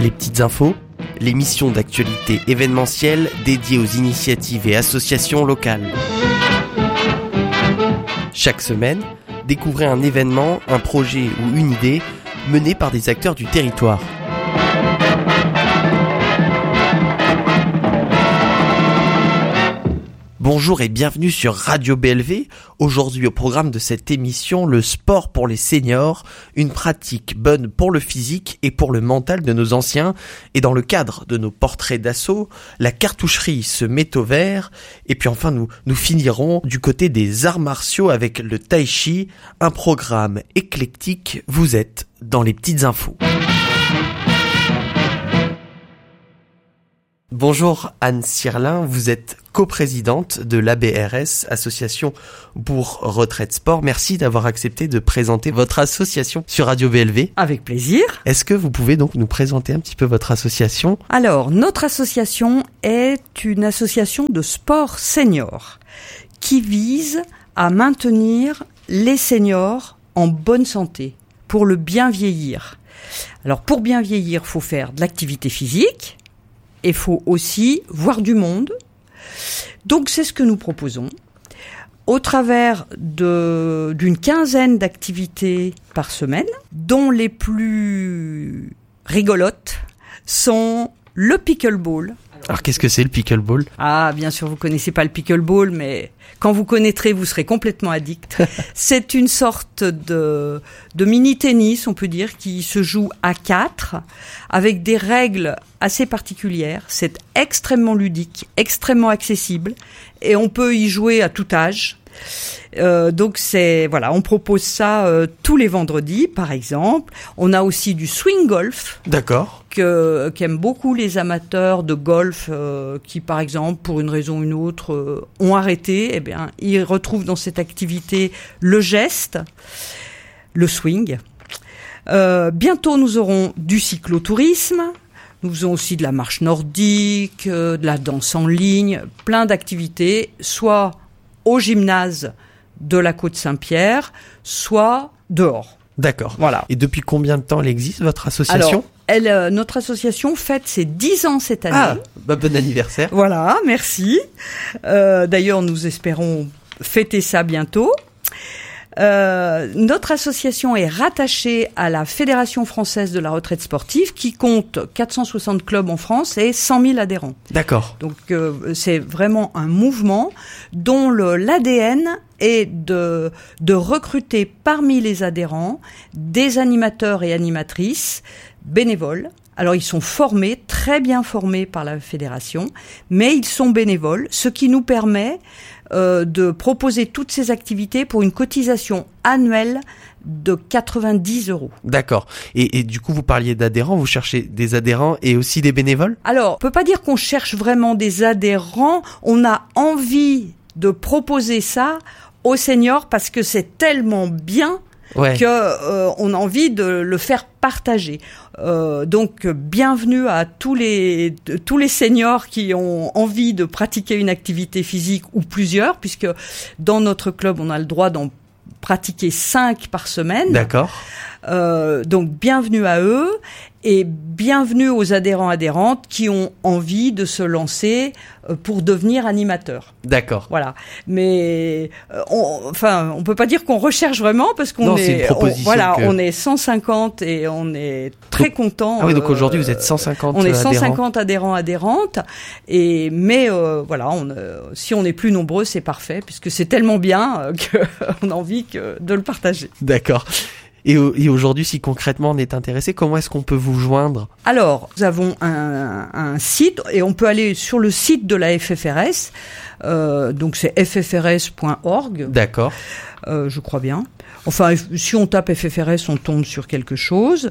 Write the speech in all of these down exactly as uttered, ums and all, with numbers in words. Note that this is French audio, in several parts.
Les petites infos, l'émission d'actualité événementielle dédiée aux initiatives et associations locales. Chaque semaine, découvrez un événement, un projet ou une idée mené par des acteurs du territoire. Bonjour et bienvenue sur Radio B L V. Aujourd'hui au programme de cette émission, le sport pour les seniors, une pratique bonne pour le physique et pour le mental de nos anciens. Et dans le cadre de nos portraits d'assaut, la cartoucherie se met au vert. Et puis enfin, nous, nous finirons du côté des arts martiaux avec le tai chi, un programme éclectique. Vous êtes dans les petites infos. Bonjour Anne Sirlin, vous êtes coprésidente de l'A B R S, Association Bourg Retraite Sport. Merci d'avoir accepté de présenter votre association sur Radio B L V. Avec plaisir. Est-ce que vous pouvez donc nous présenter un petit peu votre association ? Alors, notre association est une association de sport senior qui vise à maintenir les seniors en bonne santé pour le bien vieillir. Alors, pour bien vieillir, il faut faire de l'activité physique. Il faut aussi voir du monde. Donc, c'est ce que nous proposons. Au travers de, d'une quinzaine d'activités par semaine, dont les plus rigolotes sont le pickleball. Alors, qu'est-ce que c'est le pickleball ? Ah, bien sûr, vous connaissez pas le pickleball, mais quand vous connaîtrez, vous serez complètement addict. C'est une sorte de, de mini-tennis, on peut dire, qui se joue à quatre, avec des règles assez particulières. C'est extrêmement ludique, extrêmement accessible, et on peut y jouer à tout âge. Euh, donc c'est voilà, on propose ça euh, tous les vendredis, par exemple. On a aussi du swing golf. D'accord. Que qu'aiment beaucoup les amateurs de golf, euh, qui par exemple, pour une raison ou une autre, euh, ont arrêté. Eh bien, ils retrouvent dans cette activité le geste, le swing. Euh, bientôt, nous aurons du cyclotourisme. Nous faisons aussi de la marche nordique, euh, de la danse en ligne, plein d'activités, soit au gymnase de la Côte-Saint-Pierre, soit dehors. D'accord. Voilà. Et depuis combien de temps elle existe, votre association ? Alors, elle, euh, notre association fête ses dix ans cette année. Ah, bah bon anniversaire. Voilà, merci. Euh, d'ailleurs, nous espérons fêter ça bientôt. Euh, notre association est rattachée à la Fédération française de la retraite sportive qui compte quatre cent soixante clubs en France et cent mille adhérents. D'accord. Donc euh, c'est vraiment un mouvement dont le, l'A D N est de, de recruter parmi les adhérents des animateurs et animatrices bénévoles. Alors ils sont formés, très bien formés par la fédération, mais ils sont bénévoles, ce qui nous permet euh, de proposer toutes ces activités pour une cotisation annuelle de quatre-vingt-dix euros. D'accord. Et, et du coup, vous parliez d'adhérents, vous cherchez des adhérents et aussi des bénévoles ? Alors, on peut pas dire qu'on cherche vraiment des adhérents, on a envie de proposer ça aux seniors parce que c'est tellement bien. Ouais. que euh, on a envie de le faire partager. Euh, donc bienvenue à tous les tous les seniors qui ont envie de pratiquer une activité physique ou plusieurs, puisque dans notre club on a le droit d'en pratiquer cinq par semaine. D'accord. Euh, donc bienvenue à eux et bienvenue aux adhérents adhérentes qui ont envie de se lancer pour devenir animateurs. D'accord. Voilà. Mais on, enfin, on peut pas dire qu'on recherche vraiment parce qu'on non, est, c'est une proposition on, voilà, que... on est cent cinquante et on est très donc, content. Ah oui, donc aujourd'hui vous êtes cent cinquante. On est cent adhérents. cinquante adhérents adhérentes et mais euh, voilà, on, euh, si on est plus nombreux, c'est parfait puisque c'est tellement bien euh, qu'on a envie que de le partager. D'accord. Et, et aujourd'hui, si concrètement on est intéressé, comment est-ce qu'on peut vous joindre ? Alors, nous avons un, un site et on peut aller sur le site de la F F R S. Euh, donc c'est f f r s point org. D'accord. Euh, je crois bien. Enfin, si on tape F F R S, on tombe sur quelque chose.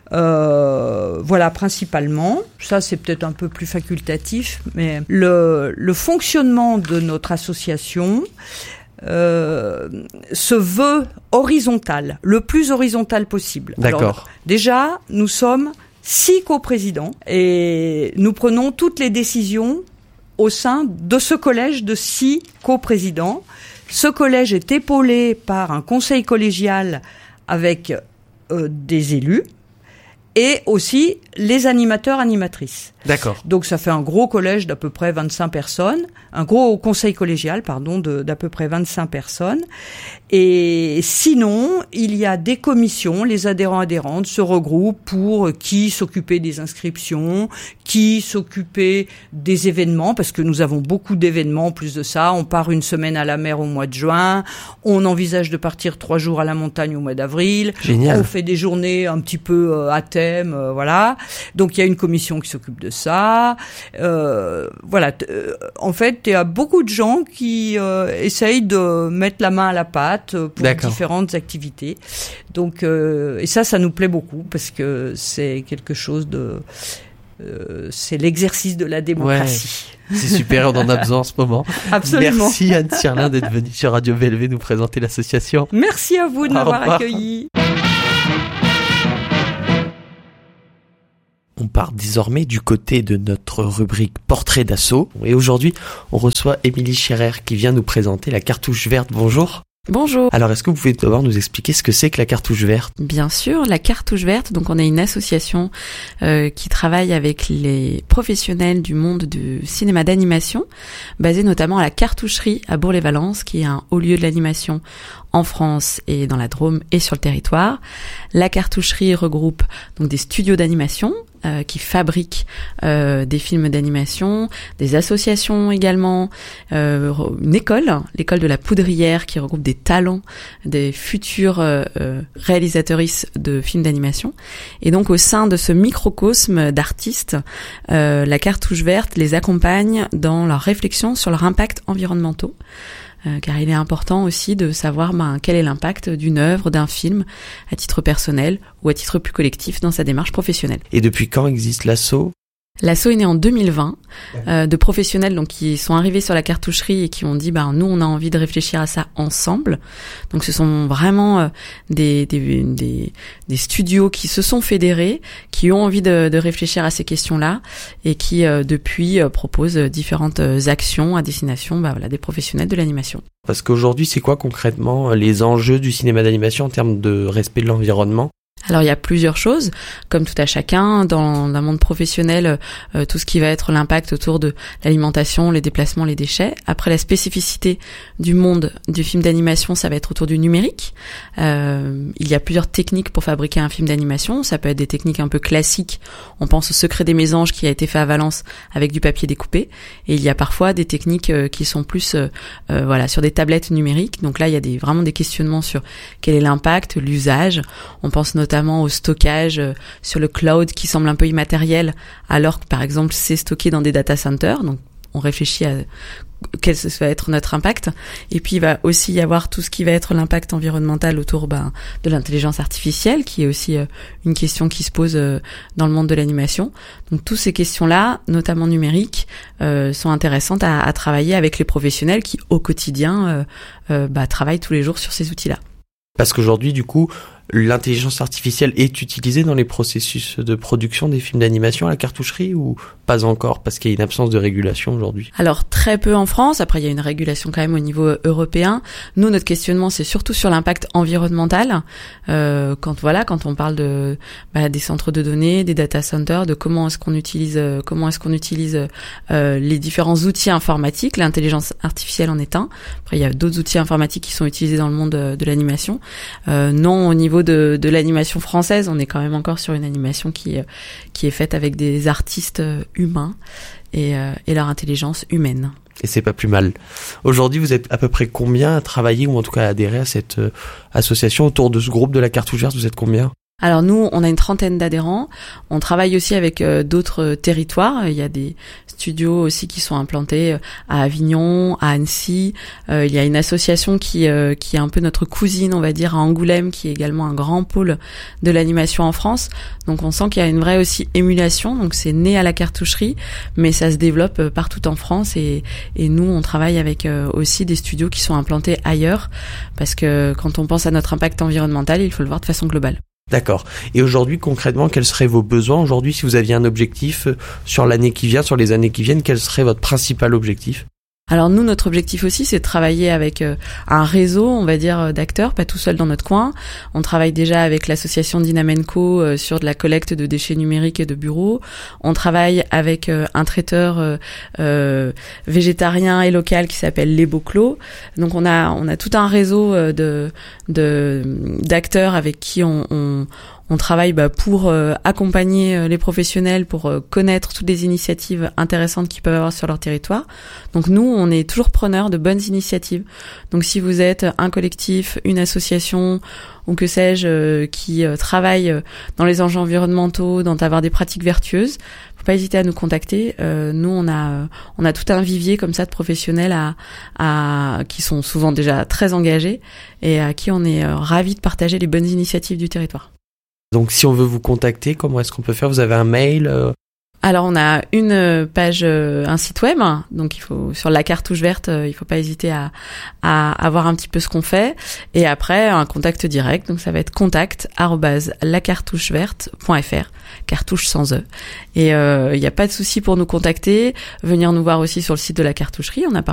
Euh, voilà, principalement. Ça, c'est peut-être un peu plus facultatif, mais le, le fonctionnement de notre association Euh, se veut horizontal, le plus horizontal possible. D'accord. Alors, déjà, nous sommes six coprésidents et nous prenons toutes les décisions au sein de ce collège de six coprésidents. Ce collège est épaulé par un conseil collégial avec euh, des élus et aussi les animateurs, animatrices. D'accord. Donc ça fait un gros collège d'à peu près vingt-cinq personnes, un gros conseil collégial, pardon, de, d'à peu près vingt-cinq personnes. Et sinon, il y a des commissions, les adhérents adhérentes se regroupent pour qui s'occuper des inscriptions, qui s'occuper des événements, parce que nous avons beaucoup d'événements en plus de ça. On part une semaine à la mer au mois de juin, on envisage de partir trois jours à la montagne au mois d'avril. Génial. On fait des journées un petit peu euh, à thème, euh, voilà. Donc il y a une commission qui s'occupe de ça. Euh, voilà. Euh, en fait, il y a beaucoup de gens qui euh, essayent de mettre la main à la pâte pour D'accord. différentes activités. Donc, euh, et ça, ça nous plaît beaucoup parce que c'est quelque chose de, euh, c'est l'exercice de la démocratie. Ouais, c'est super, on en a besoin en ce moment. Absolument. Merci Anne Sirlin d'être venue sur Radio B L V nous présenter l'association. Merci à vous de m'avoir accueilli. On part désormais du côté de notre rubrique Portrait d'assaut. Et aujourd'hui, on reçoit Émilie Scherer qui vient nous présenter la cartouche verte. Bonjour. Bonjour. Alors, est-ce que vous pouvez d'abord nous expliquer ce que c'est que la cartouche verte ? Bien sûr, la cartouche verte. Donc, on est une association euh, qui travaille avec les professionnels du monde du cinéma d'animation, basée notamment à la Cartoucherie à Bourg-les-Valences, qui est un haut lieu de l'animation en France et dans la Drôme et sur le territoire. La Cartoucherie regroupe donc des studios d'animation euh, qui fabriquent euh, des films d'animation, des associations également, euh, une école, l'école de la Poudrière qui regroupe des talents, des futurs euh, euh, réalisatrices de films d'animation. Et donc au sein de ce microcosme d'artistes, euh, la Cartouche verte les accompagne dans leur réflexion sur leur impact environnementaux. Euh, car il est important aussi de savoir ben, quel est l'impact d'une œuvre, d'un film, à titre personnel ou à titre plus collectif dans sa démarche professionnelle. Et depuis quand existe l'asso ? L'asso est né en deux mille vingt, euh, de professionnels donc qui sont arrivés sur la cartoucherie et qui ont dit ben nous on a envie de réfléchir à ça ensemble. Donc ce sont vraiment euh, des, des des des studios qui se sont fédérés, qui ont envie de, de réfléchir à ces questions-là et qui euh, depuis euh, proposent différentes actions à destination ben, voilà des professionnels de l'animation. Parce qu'aujourd'hui, c'est quoi concrètement les enjeux du cinéma d'animation en termes de respect de l'environnement ? Alors il y a plusieurs choses, comme tout à chacun, dans le monde professionnel, euh, tout ce qui va être l'impact autour de l'alimentation, les déplacements, les déchets. Après, la spécificité du monde du film d'animation, ça va être autour du numérique. Euh, il y a plusieurs techniques pour fabriquer un film d'animation. Ça peut être des techniques un peu classiques. On pense au Secret des Mésanges qui a été fait à Valence avec du papier découpé. Et il y a parfois des techniques euh, qui sont plus euh, euh, voilà sur des tablettes numériques. Donc là, il y a des, vraiment des questionnements sur quel est l'impact, l'usage. On pense notamment notamment au stockage euh, sur le cloud qui semble un peu immatériel, alors que par exemple c'est stocké dans des data centers. Donc on réfléchit à quel va être notre impact. Et puis il va aussi y avoir tout ce qui va être l'impact environnemental autour ben, de l'intelligence artificielle, qui est aussi euh, une question qui se pose euh, dans le monde de l'animation. Donc toutes ces questions-là, notamment numériques, euh, sont intéressantes à, à travailler avec les professionnels qui au quotidien euh, euh, bah, travaillent tous les jours sur ces outils-là. Parce qu'aujourd'hui, du coup, l'intelligence artificielle est utilisée dans les processus de production des films d'animation à la cartoucherie ou pas encore parce qu'il y a une absence de régulation aujourd'hui ? Alors très peu en France, après il y a une régulation quand même au niveau européen. Nous, notre questionnement, c'est surtout sur l'impact environnemental. Euh, quand voilà, quand on parle de bah, des centres de données, des data centers, de comment est-ce qu'on utilise, euh, comment est-ce qu'on utilise euh, les différents outils informatiques. L'intelligence artificielle en est un. Après il y a d'autres outils informatiques qui sont utilisés dans le monde de, de l'animation. Euh, non, au niveau de, de l'animation française, on est quand même encore sur une animation qui qui est faite avec des artistes humains et, euh, et leur intelligence humaine. Et c'est pas plus mal. Aujourd'hui, vous êtes à peu près combien à travailler ou en tout cas à adhérer à cette euh, association autour de ce groupe de la Cartouche verte ? Vous êtes combien ? Alors nous, on a une trentaine d'adhérents. On travaille aussi avec euh, d'autres territoires. Il y a des studios aussi qui sont implantés à Avignon, à Annecy. Euh, il y a une association qui euh, qui est un peu notre cousine, on va dire, à Angoulême, qui est également un grand pôle de l'animation en France. Donc on sent qu'il y a une vraie aussi émulation. Donc c'est né à la cartoucherie, mais ça se développe partout en France. Et, et nous, on travaille avec euh, aussi des studios qui sont implantés ailleurs, parce que quand on pense à notre impact environnemental, il faut le voir de façon globale. D'accord. Et aujourd'hui, concrètement, quels seraient vos besoins ? Aujourd'hui, si vous aviez un objectif sur l'année qui vient, sur les années qui viennent, quel serait votre principal objectif ? Alors nous, notre objectif aussi, c'est de travailler avec euh, un réseau, on va dire, d'acteurs, pas tout seul dans notre coin. On travaille déjà avec l'association Dynamenco euh, sur de la collecte de déchets numériques et de bureaux. On travaille avec euh, un traiteur euh, euh, végétarien et local qui s'appelle Les Boclos. Donc on a on a tout un réseau euh, de de d'acteurs avec qui on, on On travaille bah, pour euh, accompagner euh, les professionnels, pour euh, connaître toutes les initiatives intéressantes qu'ils peuvent avoir sur leur territoire. Donc nous, on est toujours preneurs de bonnes initiatives. Donc si vous êtes un collectif, une association ou que sais-je, euh, qui euh, travaille dans les enjeux environnementaux, dans avoir des pratiques vertueuses, faut pas hésiter à nous contacter. Euh, nous, on a euh, on a tout un vivier comme ça de professionnels à, à qui sont souvent déjà très engagés et à qui on est euh, ravis de partager les bonnes initiatives du territoire. Donc si on veut vous contacter, comment est-ce qu'on peut faire ? Vous avez un mail euh... Alors on a une page, un site web, donc il faut sur la cartouche verte, il faut pas hésiter à, à, à voir un petit peu ce qu'on fait. Et après un contact direct, donc ça va être contact arobase lacartoucheverte point fr, cartouche sans e. Et il euh, n'y a pas de souci pour nous contacter, venir nous voir aussi sur le site de la cartoucherie. On a